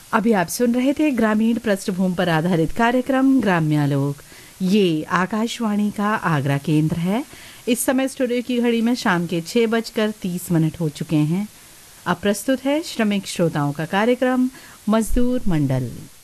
अभी आप सुन रहे थे ग्रामीण पृष्ठभूमि पर आधारित कार्यक्रम ग्राम्यालोक। ये आकाशवाणी का आगरा केंद्र है। इस समय स्टूडियो की घड़ी में शाम के 6:30 हो चुके हैं। अब प्रस्तुत है श्रमिक श्रोताओं का कार्यक्रम मजदूर मंडल।